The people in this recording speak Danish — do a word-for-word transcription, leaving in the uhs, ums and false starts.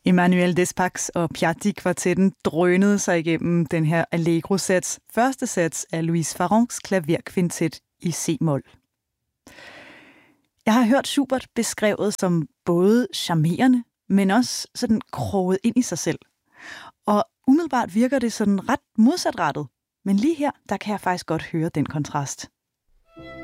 Emmanuel Despax og Piatti-kvartetten drønede sig igennem den her Allegro-sats, første sats af Louise Farrencs klaverkvintet i C-mol. Jeg har hørt Schubert beskrevet som både charmerende, men også sådan kroget ind i sig selv. Og umiddelbart virker det sådan ret modsatrettet. Men lige her, der kan jeg faktisk godt høre den kontrast.